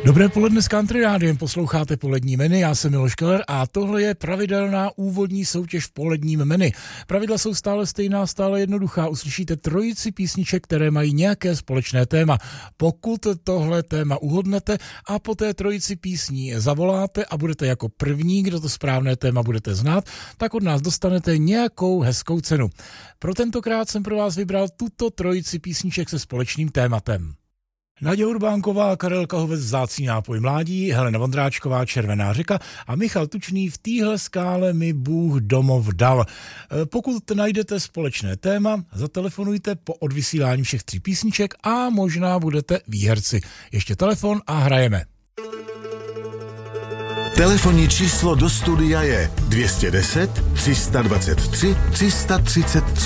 Dobré poledne s Country Rádiem, posloucháte Polední menu, já jsem Miloš Keller a tohle je pravidelná úvodní soutěž v Poledním menu. Pravidla jsou stále stejná, stále jednoduchá, uslyšíte trojici písniček, které mají nějaké společné téma. Pokud tohle téma uhodnete a po té trojici písní zavoláte a budete jako první, kdo to správné téma budete znát, tak od nás dostanete nějakou hezkou cenu. Pro tentokrát jsem pro vás vybral tuto trojici písniček se společným tématem. Naděja Urbánková, Karel Kahovec, Vzácný nápoj mládí, Helena Vondráčková, Červená řeka a Michal Tučný, V téhle skále mi Bůh domov dal. Pokud najdete společné téma, zatelefonujte po odvysílání všech tří písniček a možná budete výherci. Ještě telefon a hrajeme. Telefonní číslo do studia je 210 323 333.